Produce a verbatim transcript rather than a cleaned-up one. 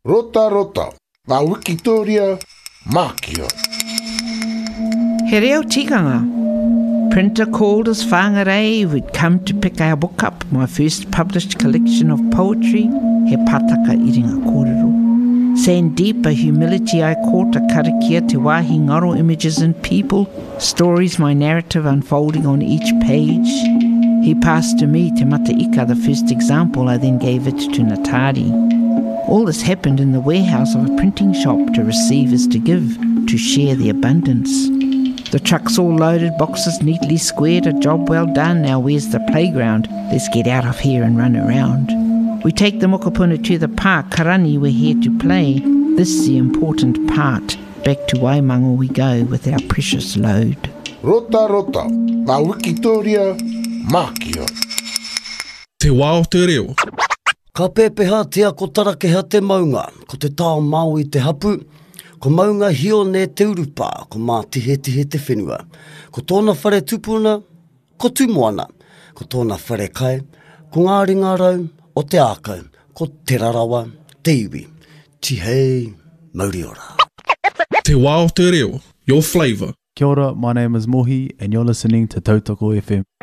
Rota rota, ngā Wikitoria Mākio. He reo tikanga. Printer called us whangarei would come to pick our book up, my first published collection of poetry, He Pataka Iringa Kōrero. Saying deeper humility I caught a karakia te wahi ngaro images and people, stories my narrative unfolding on each page. He passed to me te mataika, the first example, I then gave it to Natari. All this happened in the warehouse of a printing shop. To receive is to give, to share the abundance. The trucks all loaded, boxes neatly squared, a job well done. Now where's the playground? Let's get out of here and run around. We take the mokopuna to the park. Karani, we're here to play. This is the important part. Back to Waimango we go with our precious load. Rota rota, ngā Wikitoria Mākio. Te wao te reo. Ka pepeha tia ko tarakeha te maunga, ko te tao mau i te hapu, ko maunga hio ne te urupa, ko mā tihe tihe te whenua. Ko tōna whare tupuna, ko tumoana, ko tōna whare kai, ko ngā ringa rau, o te ākau, ko te rarawa, te iwi. Tihei, mauri ora. Te wao te reo, your flavour. Kia ora, my name is Mohi and you're listening to Tautoko F M.